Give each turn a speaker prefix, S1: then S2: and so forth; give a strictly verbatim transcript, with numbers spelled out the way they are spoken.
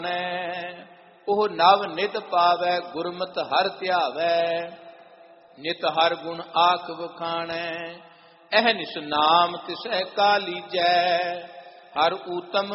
S1: ਉਹ ਨਵ ਨਿਤ ਪਾਵੈ ਗੁਰਮਤਿ ਹਰਿ ਧਿਆਵੈ। ਨਿਤ ਹਰਿ ਗੁਣ ਆਖ ਵਖਾਣੈ ਅਹਨਿਸ ਨਾਮ ਤਿਸੈ ਕਾ ਲੀਜੈ। ਹਰਿ ਊਤਮ